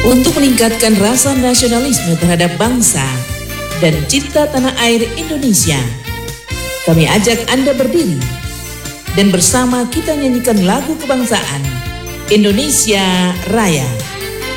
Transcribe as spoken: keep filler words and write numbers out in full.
Untuk meningkatkan rasa nasionalisme terhadap bangsa dan cinta tanah air Indonesia, kami ajak Anda berdiri dan bersama kita nyanyikan lagu kebangsaan Indonesia Raya.